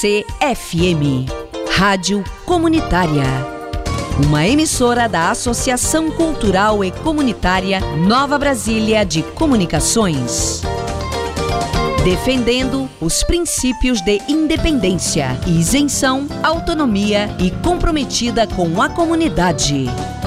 CFM, Rádio Comunitária. Uma emissora da Associação Cultural e Comunitária Nova Brasília de Comunicações. Defendendo os princípios de independência, isenção, autonomia e comprometida com a comunidade.